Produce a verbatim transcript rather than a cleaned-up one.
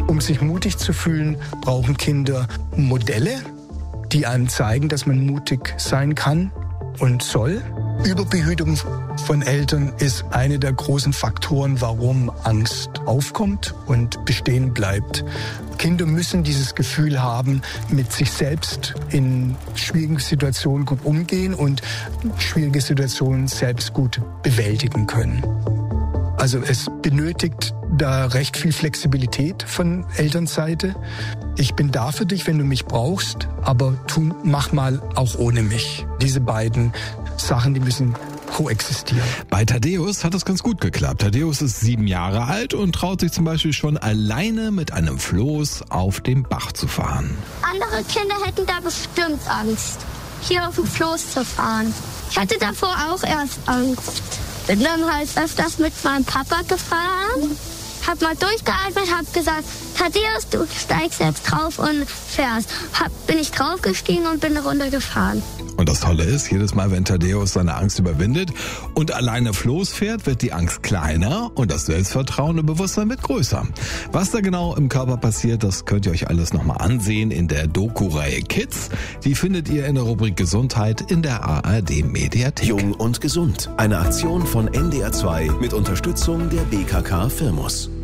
Um sich mutig zu fühlen, brauchen Kinder Modelle, die einem zeigen, dass man mutig sein kann und soll. Überbehütung von Eltern ist einer der großen Faktoren, warum Angst aufkommt und bestehen bleibt. Kinder müssen dieses Gefühl haben, mit sich selbst in schwierigen Situationen gut umgehen und schwierige Situationen selbst gut bewältigen können. Also es benötigt da recht viel Flexibilität von Elternseite. Ich bin da für dich, wenn du mich brauchst, aber tu, mach mal auch ohne mich. Diese beiden Sachen, die müssen koexistieren. Bei Thaddäus hat es ganz gut geklappt. Thaddäus ist sieben Jahre alt und traut sich zum Beispiel schon alleine mit einem Floß auf dem Bach zu fahren. Andere Kinder hätten da bestimmt Angst, hier auf dem Floß zu fahren. Ich hatte davor auch erst Angst. Bin dann halt öfters mit meinem Papa gefahren, hab mal durchgeatmet, hab gesagt, Thaddäus, du steigst jetzt drauf und fährst. Hab, bin ich draufgestiegen und bin eine Runde gefahren. Und das Tolle ist, jedes Mal, wenn Thaddäus seine Angst überwindet und alleine Floß fährt, wird die Angst kleiner und das Selbstvertrauen und Bewusstsein wird größer. Was da genau im Körper passiert, das könnt ihr euch alles nochmal ansehen in der Doku-Reihe Kids. Die findet ihr in der Rubrik Gesundheit in der A R D-Mediathek. Jung und gesund. Eine Aktion von N D R zwei mit Unterstützung der B K K Firmus.